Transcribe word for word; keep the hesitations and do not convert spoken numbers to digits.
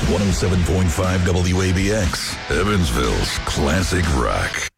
one oh seven point five W A B X, Evansville's classic rock.